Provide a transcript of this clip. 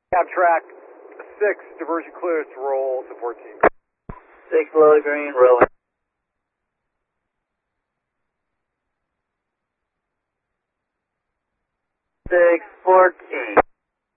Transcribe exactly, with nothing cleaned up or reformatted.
Cap track six, diversion clear to roll to fourteen. six below green, rolling. six fourteen.